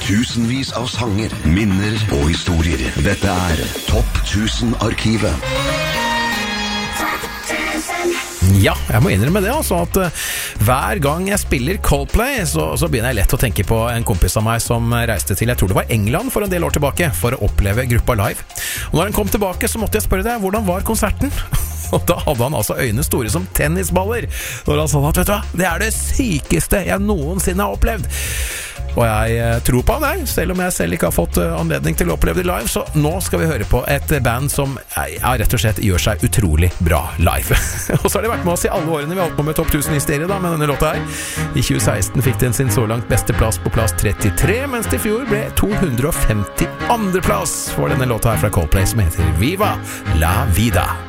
Tusenvis av sanger, minner og historier. Dette Topp 1000-arkivet. Ja, jeg må innrømme det altså, at hver gang jeg spiller Coldplay, så begynner jeg lett å tenke på en kompis av meg som reiste til, jeg tror det var England for en del år tilbake, for å oppleve gruppa live. Og når han kom tilbake, så måtte jeg spørre deg, hvordan var konserten? Og da hadde han altså øynene store som tennisballer, når han sa at, vet du hva, det det sykeste jeg noensinne har opplevd. Og jeg tror på han selv om jeg selv ikke har fått anledning til å oppleve det live, så nå skal vi høre på et band som rett og slett gjør seg utrolig bra live. Og så har de vært med oss i alle årene vi har holdt på med Topp 1000 i stereo da, med denne låta her. I 2016 fikk den sin så langt beste plass på plass 33, mens det i fjor ble 252. plass for denne låta her fra Coldplay som heter Viva la Vida.